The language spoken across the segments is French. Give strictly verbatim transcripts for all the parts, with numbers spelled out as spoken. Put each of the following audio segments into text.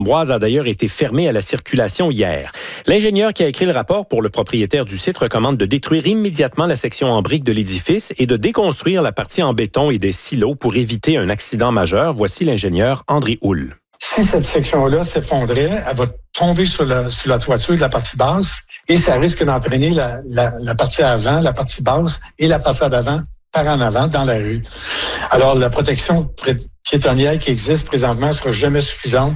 Ambroise a d'ailleurs été fermé à la circulation hier. L'ingénieur qui a écrit le rapport pour le propriétaire du site recommande de détruire immédiatement la section en briques de l'édifice et de déconstruire la partie en béton et des silos pour éviter un accident majeur. Voici l'ingénieur André Houle. Si cette section-là s'effondrait, elle va tomber sur la, sur la toiture de la partie basse et ça risque d'entraîner la, la, la partie avant, la partie basse et la façade avant par en avant dans la rue. Alors, la protection piétonnière qui existe présentement ne sera jamais suffisante.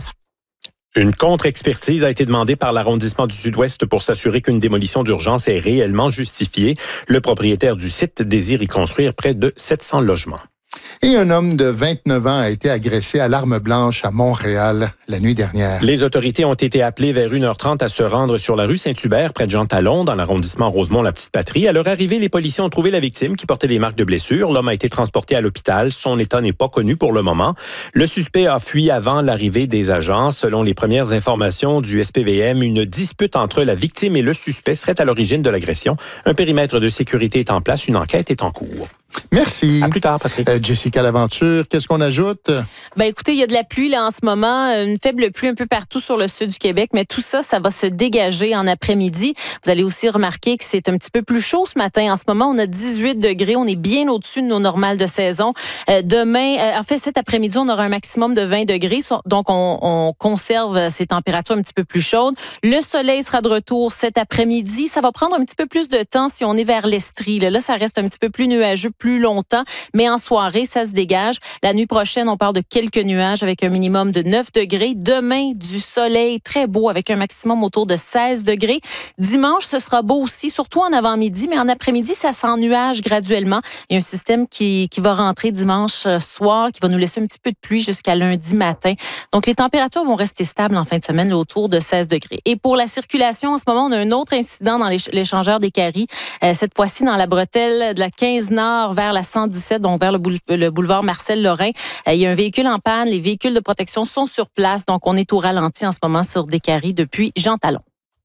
Une contre-expertise a été demandée par l'arrondissement du Sud-Ouest pour s'assurer qu'une démolition d'urgence est réellement justifiée. Le propriétaire du site désire y construire près de sept cents logements. Et un homme de vingt-neuf ans a été agressé à l'arme blanche à Montréal la nuit dernière. Les autorités ont été appelées vers une heure trente à se rendre sur la rue Saint-Hubert, près de Jean-Talon, dans l'arrondissement Rosemont-la-Petite-Patrie. À leur arrivée, les policiers ont trouvé la victime qui portait des marques de blessures. L'homme a été transporté à l'hôpital. Son état n'est pas connu pour le moment. Le suspect a fui avant l'arrivée des agents. Selon les premières informations du S P V M, une dispute entre la victime et le suspect serait à l'origine de l'agression. Un périmètre de sécurité est en place. Une enquête est en cours. Merci. À plus tard, Patrick. Euh, Jessica Laventure, qu'est-ce qu'on ajoute? Ben écoutez, il y a de la pluie là en ce moment, une faible pluie un peu partout sur le sud du Québec, mais tout ça, ça va se dégager en après-midi. Vous allez aussi remarquer que c'est un petit peu plus chaud ce matin. En ce moment, on a dix-huit degrés, on est bien au-dessus de nos normales de saison. Euh, demain, euh, en fait, cet après-midi, on aura un maximum de vingt degrés, donc on, on conserve ces températures un petit peu plus chaudes. Le soleil sera de retour cet après-midi. Ça va prendre un petit peu plus de temps si on est vers l'Estrie. Là, là ça reste un petit peu plus nuageux, plus longtemps, mais en soirée, ça se dégage. La nuit prochaine, on parle de quelques nuages avec un minimum de neuf degrés. Demain, du soleil très beau avec un maximum autour de seize degrés. Dimanche, ce sera beau aussi, surtout en avant-midi, mais en après-midi, ça s'ennuage graduellement. Il y a un système qui, qui va rentrer dimanche soir, qui va nous laisser un petit peu de pluie jusqu'à lundi matin. Donc, les températures vont rester stables en fin de semaine, là, autour de seize degrés. Et pour la circulation, en ce moment, on a un autre incident dans l'échangeur des Caries. Euh, cette fois-ci, dans la bretelle de la quinze Nord vers la cent dix-sept, donc vers le, boule- le boulevard Marcel-Lorrain. Euh, il y a un véhicule en panne. Les véhicules de protection sont sur place. Donc, on est au ralenti en ce moment sur des Caries depuis Jean-Talon.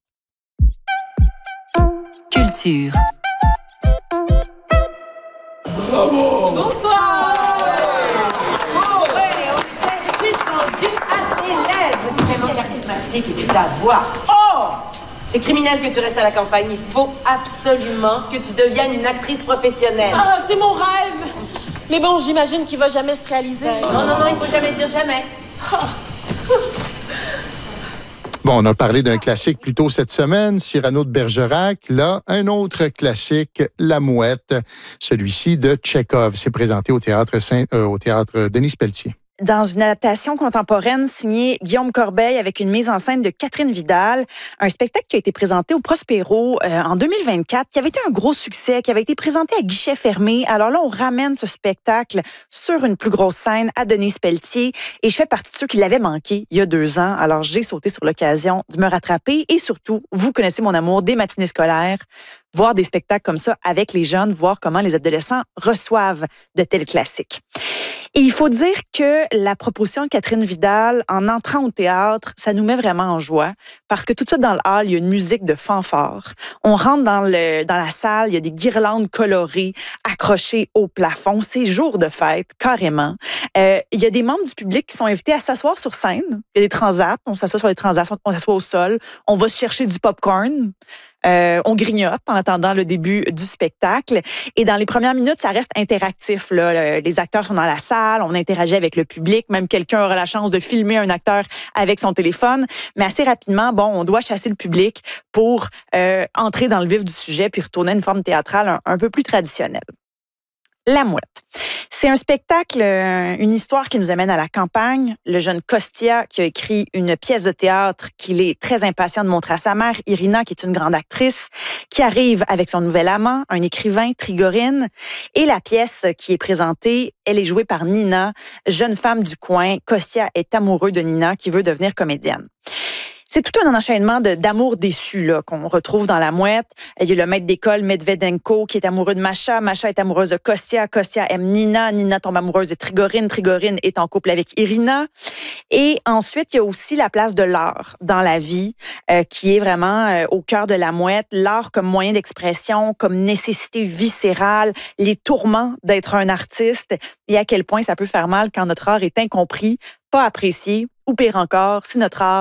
Culture. Bravo! Bonsoir! Oh, ouais, on était suspendu à tes lèvres. Tu es tellement charismatique et puis ta voix. Oh! C'est criminel que tu restes à la campagne. Il faut absolument que tu deviennes une actrice professionnelle. Ah, c'est mon rêve! Mais bon, j'imagine qu'il va jamais se réaliser. Non, non, non, il faut jamais dire jamais. Bon, on a parlé d'un classique plus tôt cette semaine, Cyrano de Bergerac. Là, un autre classique, La Mouette, celui-ci de Tchekhov. C'est présenté au théâtre, Saint, euh, au théâtre Denis-Pelletier. Dans une adaptation contemporaine signée Guillaume Corbeil avec une mise en scène de Catherine Vidal, un spectacle qui a été présenté au Prospero euh, en deux mille vingt-quatre, qui avait été un gros succès, qui avait été présenté à guichet fermé. Alors là, on ramène ce spectacle sur une plus grosse scène à Denis-Pelletier et je fais partie de ceux qui l'avaient manqué il y a deux ans. Alors j'ai sauté sur l'occasion de me rattraper et surtout, vous connaissez mon amour des matinées scolaires, voir des spectacles comme ça avec les jeunes, voir comment les adolescents reçoivent de tels classiques. Et il faut dire que la proposition de Catherine Vidal, en entrant au théâtre, ça nous met vraiment en joie parce que tout de suite dans le hall, il y a une musique de fanfare. On rentre dans, le, dans la salle, il y a des guirlandes colorées accrochées au plafond. C'est jour de fête, carrément. Euh, il y a des membres du public qui sont invités à s'asseoir sur scène. Il y a des transats, on s'assoit sur les transats, on s'assoit au sol. On va se chercher du popcorn. Euh, on grignote en attendant le début du spectacle. Et dans les premières minutes, ça reste interactif, là. Les acteurs sont dans la salle, on interagit avec le public. Même quelqu'un aura la chance de filmer un acteur avec son téléphone. Mais assez rapidement, bon, on doit chasser le public pour euh, entrer dans le vif du sujet puis retourner à une forme théâtrale un, un peu plus traditionnelle. La Mouette. C'est un spectacle, une histoire qui nous amène à la campagne. Le jeune Kostia qui a écrit une pièce de théâtre qu'il est très impatient de montrer à sa mère, Irina, qui est une grande actrice, qui arrive avec son nouvel amant, un écrivain, Trigorine. Et la pièce qui est présentée, elle est jouée par Nina, jeune femme du coin. Kostia est amoureux de Nina qui veut devenir comédienne. C'est tout un enchaînement de, d'amour déçu là, qu'on retrouve dans La Mouette. Il y a le maître d'école Medvedenko qui est amoureux de Masha. Masha est amoureuse de Kostia. Kostia aime Nina. Nina tombe amoureuse de Trigorine. Trigorine est en couple avec Irina. Et ensuite, il y a aussi la place de l'art dans la vie euh, qui est vraiment euh, au cœur de La Mouette. L'art comme moyen d'expression, comme nécessité viscérale, les tourments d'être un artiste et à quel point ça peut faire mal quand notre art est incompris, pas apprécié ou pire encore, si notre art